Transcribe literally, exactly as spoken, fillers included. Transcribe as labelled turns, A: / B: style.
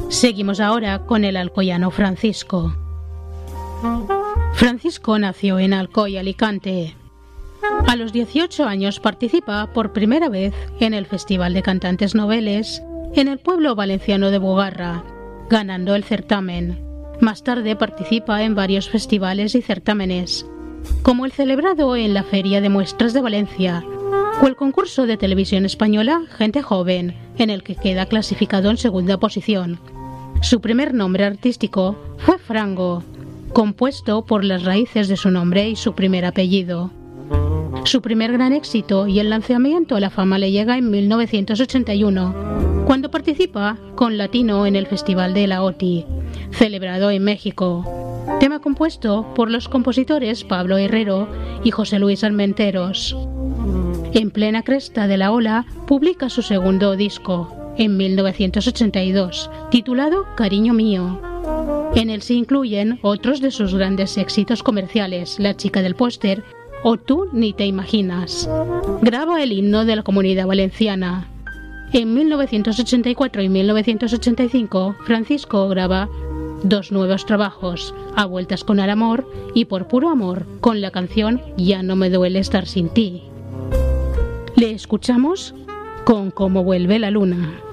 A: Seguimos ahora con el alcoyano Francisco. Francisco nació en Alcoy, Alicante. A los dieciocho años participa por primera vez en el Festival de Cantantes Noveles en el pueblo valenciano de Bugarra, ganando el certamen. Más tarde participa en varios festivales y certámenes, como el celebrado en la Feria de Muestras de Valencia o el concurso de televisión española Gente Joven, en el que queda clasificado en segunda posición. Su primer nombre artístico fue Frango, compuesto por las raíces de su nombre y su primer apellido. Su primer gran éxito y el lanzamiento a la fama le llega en mil novecientos ochenta y uno, cuando participa con Latino en el Festival de la O T I, celebrado en México. Tema compuesto por los compositores Pablo Herrero y José Luis Armenteros. En plena cresta de la ola, publica su segundo disco, en mil novecientos ochenta y dos, titulado Cariño Mío. En él se incluyen otros de sus grandes éxitos comerciales, La chica del póster o Tú ni te imaginas. Graba el himno de la Comunidad Valenciana. En mil novecientos ochenta y cuatro y mil novecientos ochenta y cinco, Francisco graba dos nuevos trabajos, A vueltas con el amor y Por puro amor, con la canción Ya no me duele estar sin ti. Le escuchamos con Cómo vuelve la luna.